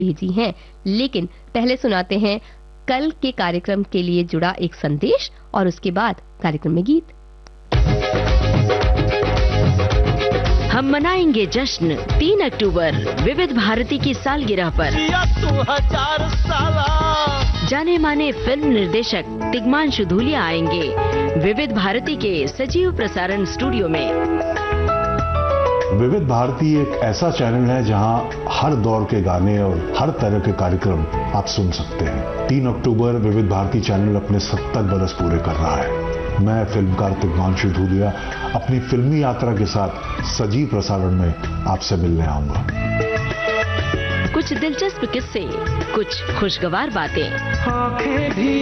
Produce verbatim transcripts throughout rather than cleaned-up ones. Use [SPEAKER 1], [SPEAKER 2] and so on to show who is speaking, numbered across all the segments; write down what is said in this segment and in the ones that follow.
[SPEAKER 1] भेजी हैं। लेकिन पहले सुनाते हैं कल के कार्यक्रम के लिए जुड़ा एक संदेश और उसके बाद कार्यक्रम में गीत।
[SPEAKER 2] हम मनाएंगे जश्न तीन अक्टूबर विविध भारती की सालगिरह पर। जाने माने फिल्म निर्देशक तिग्मांशु धूलिया आएंगे विविध भारती के सजीव प्रसारण स्टूडियो में।
[SPEAKER 3] विविध भारती एक ऐसा चैनल है जहां हर दौर के गाने और हर तरह के कार्यक्रम आप सुन सकते हैं। तीन अक्टूबर विविध भारती चैनल अपने सत्तर बरस पूरे कर रहा है। मैं फिल्मकार तिग्मांशु धूलिया अपनी फिल्मी यात्रा के साथ सजीव प्रसारण में आपसे मिलने आऊंगा।
[SPEAKER 2] कुछ दिलचस्प किस्से, कुछ खुशगवार बातें,
[SPEAKER 4] आंखें भी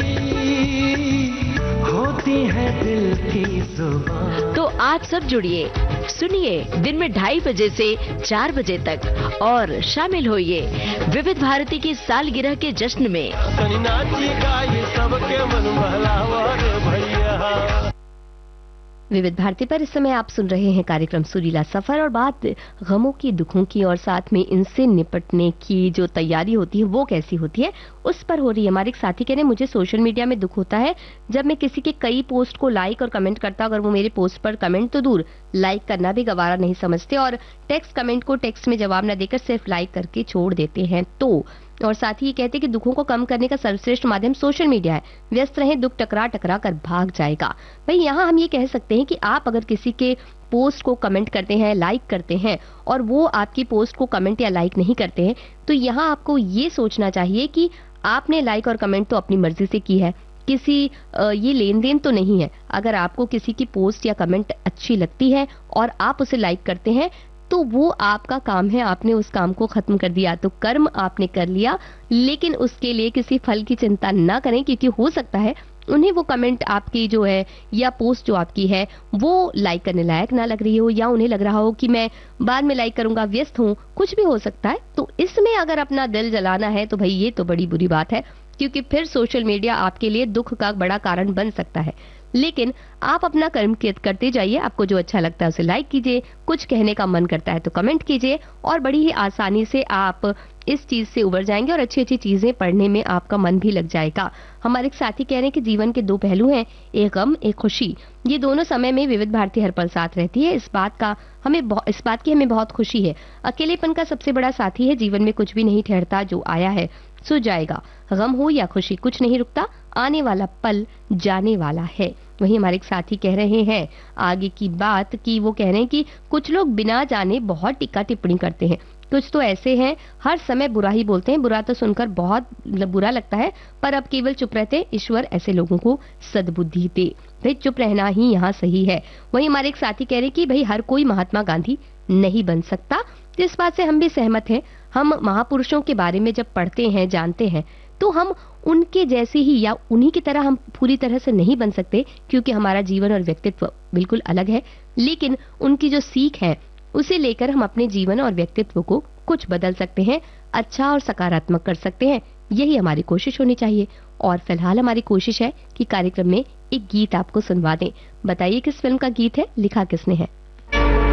[SPEAKER 4] होती है दिल की जुबान।
[SPEAKER 2] तो आज सब जुड़िए, सुनिए दिन में ढाई बजे से चार बजे तक और शामिल होइए विविध भारती की सालगिरह के जश्न में।
[SPEAKER 1] विविध भारती पर इस समय आप सुन रहे हैं कार्यक्रम सुरीला सफर और बात गमों की, दुखों की और साथ में इनसे निपटने की जो तैयारी होती है वो कैसी होती है उस पर हो रही है। हमारे एक साथी कह रहे हैं मुझे सोशल मीडिया में दुख होता है जब मैं किसी के कई पोस्ट को लाइक और कमेंट करता हूं, अगर वो मेरे पोस्ट पर कमेंट तो दूर लाइक करना भी गवारा नहीं समझते और टेक्स्ट कमेंट को टेक्स्ट में जवाब न देकर सिर्फ लाइक करके छोड़ देते हैं। तो और साथ ही ये कहते हैं कि दुखों को कम करने का सर्वश्रेष्ठ माध्यम सोशल मीडिया है। व्यस्त रहें, दुख टकरा टकरा कर भाग जाएगा। भाई यहाँ हम ये कह सकते हैं कि आप अगर किसी के पोस्ट को कमेंट करते हैं, लाइक करते हैं और वो आपकी पोस्ट को कमेंट या लाइक नहीं करते हैं, तो यहाँ आपको ये सोचना चाहिए कि आपने लाइक और कमेंट तो अपनी मर्जी से की है, किसी ये लेन देन तो नहीं है। अगर आपको किसी की पोस्ट या कमेंट अच्छी लगती है और आप उसे लाइक करते हैं तो वो आपका काम है, आपने उस काम को खत्म कर दिया, तो कर्म आपने कर लिया। लेकिन उसके लिए किसी फल की चिंता ना करें, क्योंकि हो सकता है उन्हें वो कमेंट आपकी जो है या पोस्ट जो आपकी है वो लाइक करने लायक ना लग रही हो, या उन्हें लग रहा हो कि मैं बाद में लाइक करूंगा, व्यस्त हूं, कुछ भी हो सकता है। तो इसमें अगर अपना दिल जलाना है तो भाई ये तो बड़ी बुरी बात है, क्योंकि फिर सोशल मीडिया आपके लिए दुख का बड़ा कारण बन सकता है। लेकिन आप अपना कर्म करते जाइए, आपको जो अच्छा लगता है उसे लाइक कीजिए, कुछ कहने का मन करता है तो कमेंट कीजिए और बड़ी ही आसानी से आप इस चीज से उबर जाएंगे और अच्छी अच्छी चीजें पढ़ने में आपका मन भी लग जाएगा। हमारे एक साथी कह रहे हैं कि जीवन के दो पहलू हैं, एक गम एक खुशी, ये दोनों समय में विविध भारती हर पल साथ रहती है। इस बात का हमें इस बात की हमें बहुत खुशी है। अकेलेपन का सबसे बड़ा साथी है, जीवन में कुछ भी नहीं ठहरता, जो आया है सो जाएगा, गम हो या खुशी कुछ नहीं रुकता, आने वाला पल जाने वाला है। वहीं हमारे एक साथी कह रहे हैं आगे की बात कि वो कह रहे हैं कि कुछ लोग बिना जाने बहुत टीका टिप्पणी करते हैं, कुछ तो ऐसे हैं हर समय बुरा ही बोलते हैं, बुरा तो सुनकर बहुत बुरा लगता है, पर अब केवल चुप रहते, ईश्वर ऐसे लोगों को सद्बुद्धि दे। भाई चुप रहना ही यहाँ सही है। वहीं हमारे एक साथी कह रहे हैं कि भाई हर कोई महात्मा गांधी नहीं बन सकता, इस बात से हम भी सहमत हैं। हम महापुरुषों के बारे में जब पढ़ते हैं, जानते हैं, तो हम उनके जैसे ही या उन्हीं की तरह हम पूरी तरह से नहीं बन सकते, क्योंकि हमारा जीवन और व्यक्तित्व बिल्कुल अलग है। लेकिन उनकी जो सीख है उसे लेकर हम अपने जीवन और व्यक्तित्व को कुछ बदल सकते हैं, अच्छा और सकारात्मक कर सकते हैं। यही हमारी कोशिश होनी चाहिए। और फिलहाल हमारी कोशिश है कि कार्यक्रम में एक गीत आपको सुनवा दें। बताइए किस फिल्म का गीत है, लिखा किसने है।